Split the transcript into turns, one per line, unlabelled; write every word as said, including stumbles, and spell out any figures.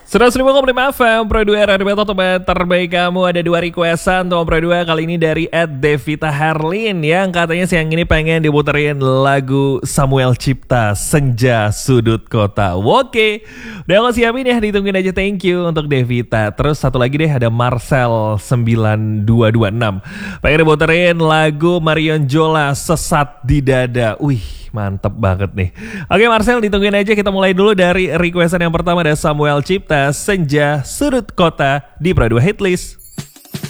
seratus lima koma lima F M Pro dua Radio Battle teman terbaik kamu. Ada dua requestan untuk Pro dua kali ini dari Ed Devita Herlin yang katanya siang ini pengen diputerin lagu Samuel Cipta Senja Sudut Kota. Oke, udah aku siapin ya, ditungguin aja. Thank you untuk Devita. Terus satu lagi deh, ada Marcel sembilan dua dua enam pengen diputerin lagu Marion Jola Sesat di Dada. Wih, mantep banget nih. Oke Marcel, ditungguin aja. Kita mulai dulu dari requestan yang pertama, ada Samuel Cipta Senja Sudut Kota di Pro dua Hitlist.